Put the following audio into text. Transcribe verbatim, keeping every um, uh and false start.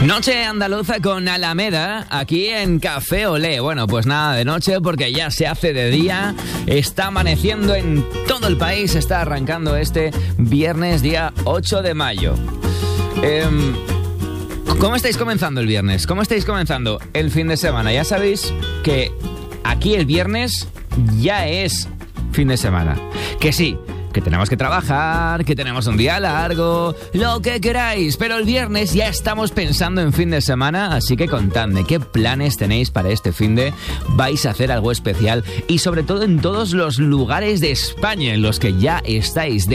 Noche andaluza con Alameda, aquí en Café Olé. Bueno, pues nada de noche porque ya se hace de día. Está amaneciendo en todo el país. Está arrancando este viernes, día ocho de mayo. Eh, ¿Cómo estáis comenzando el viernes? ¿Cómo estáis comenzando el fin de semana? Ya sabéis que aquí el viernes ya es fin de semana. Que sí, que tenemos que trabajar, que tenemos un día largo, lo que queráis, pero el viernes ya estamos pensando en fin de semana, así que contadme qué planes tenéis para este fin de, vais a hacer algo especial y sobre todo en todos los lugares de España en los que ya estáis de